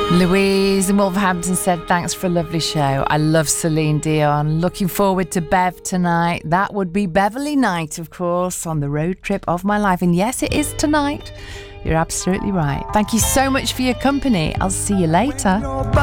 Louise in Wolverhampton said, thanks for a lovely show. I love Celine Dion. Looking forward to Bev tonight. That would be Beverly Knight, of course, on the road trip of my life. And yes, it is tonight. You're absolutely right. Thank you so much for your company. I'll see you later.